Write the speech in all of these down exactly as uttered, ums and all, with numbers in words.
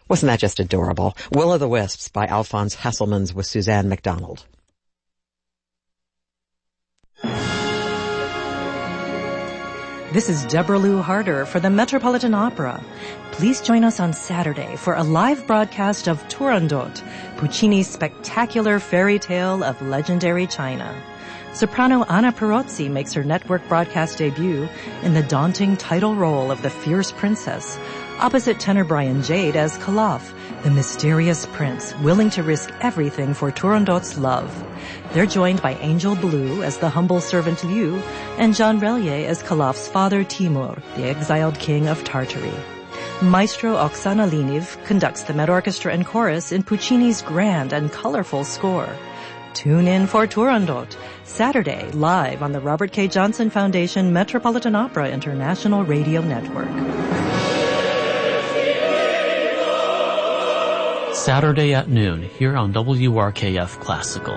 Wasn't that just adorable? Will-o'-the-Wisps by Alphonse Hesselmans with Suzanne McDonald. This is Deborah Lou Harder for the Metropolitan Opera. Please join us on Saturday for a live broadcast of Turandot, Puccini's spectacular fairy tale of legendary China. Soprano Anna Perozzi makes her network broadcast debut in the daunting title role of the fierce princess, opposite tenor Brian Jade as Calaf, the mysterious prince willing to risk everything for Turandot's love. They're joined by Angel Blue as the humble servant Liu and Jean Relier as Calaf's father Timur, the exiled king of Tartary. Maestro Oksana Liniv conducts the Met Orchestra and chorus in Puccini's grand and colorful score. Tune in for Turandot, Saturday, live on the Robert K. Johnson Foundation Metropolitan Opera International Radio Network. Saturday at noon, here on W R K F Classical.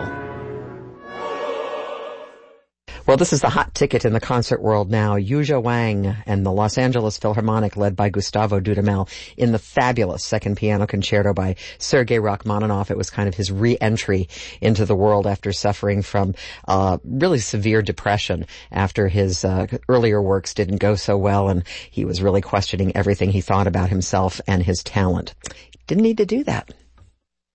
Well, this is the hot ticket in the concert world now. Yuzha Wang and the Los Angeles Philharmonic, led by Gustavo Dudamel, in the fabulous second piano concerto by Sergei Rachmaninoff. It was kind of his re-entry into the world after suffering from uh really severe depression after his uh, earlier works didn't go so well, and he was really questioning everything he thought about himself and his talent. Didn't need to do that.